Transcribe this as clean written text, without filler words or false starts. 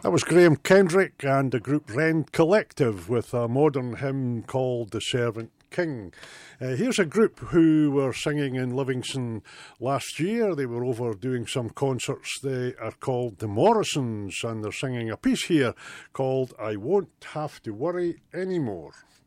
That was Graham Kendrick and the group Rend Collective with a modern hymn called The Servant King. Here's a group who were singing in Livingston last year. They were over doing some concerts. They are called the Morrisons, and they're singing a piece here called I Won't Have to Worry Anymore.